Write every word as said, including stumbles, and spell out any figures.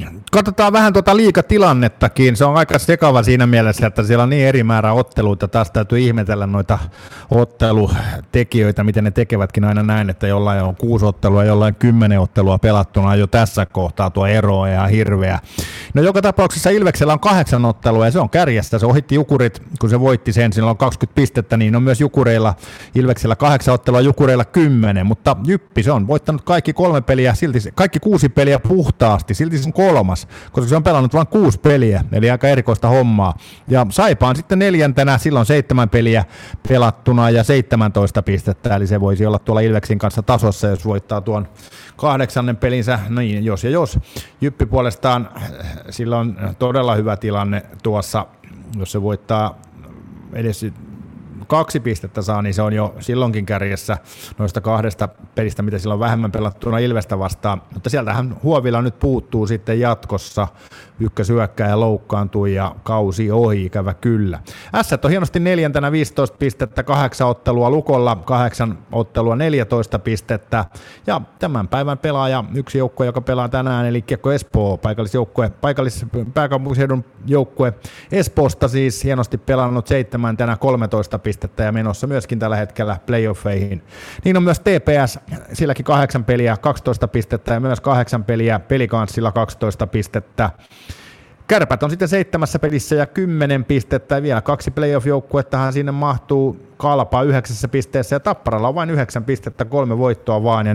katsotaan vähän tuota liigatilannettakin. Se on aika sekava siinä mielessä, että siellä on niin eri määrä otteluita. Taas täytyy ihmetellä noita ottelutekijöitä, miten ne tekevätkin aina näin, että jollain on kuusi ottelua, jollain kymmenen ottelua pelattuna jo tässä kohtaa. Tuo ero on ihan hirveä. No joka tapauksessa Ilveksellä on kahdeksan ottelua ja se on kärjestä. Se ohitti Jukurit, kun se voitti sen, sillä on kaksikymmentä pistettä, niin on myös Jukureilla, Ilveksellä kahdeksan ottelua, Jukureilla kymmenen, mutta Jyppi se on voittanut kaikki kolme peliä, silti, kaikki kuusi peliä puhtaasti, silti se on kolmas, koska se on pelannut vain kuusi peliä, eli aika erikoista hommaa. Ja Saipa on sitten neljäntenä, silloin seitsemän peliä pelattuna ja seitsemäntoista pistettä, eli se voisi olla tuolla Ilveksin kanssa tasossa, jos voittaa tuon kahdeksannen pelinsä, niin jos ja jos. Jyppi puolestaan, sillä on todella hyvä tilanne tuossa, jos se voittaa edes kaksi pistettä saa, niin se on jo silloinkin kärjessä noista kahdesta pelistä, mitä sillä on vähemmän pelattuna Ilvestä vastaan. Mutta sieltähän Huovila nyt puuttuu sitten jatkossa. Ykkösyökkääjä loukkaantui ja kausi ohi, ikävä kyllä. Ässät on hienosti neljäntenä viisitoista pistettä, kahdeksan ottelua Lukolla, kahdeksan ottelua neljätoista pistettä. Ja tämän päivän pelaaja, yksi joukkue, joka pelaa tänään, eli Kiekko Espoo, paikallisjoukkue, paikallis pääkaupunkiseudun joukkue Espoosta siis hienosti pelannut seitsemäntenä kolmetoista pistettä ja menossa myöskin tällä hetkellä playoffeihin. Niin on myös T P S, silläkin kahdeksan peliä, kaksitoista pistettä ja myös kahdeksan peliä Pelikanssilla kaksitoista pistettä. Kärpät on sitten seitsemässä pelissä ja kymmenen pistettä ja vielä kaksi playoff-joukkuettahan sinne mahtuu. Kalpa yhdeksässä pisteessä ja Tapparalla on vain yhdeksän pistettä, kolme voittoa vaan ja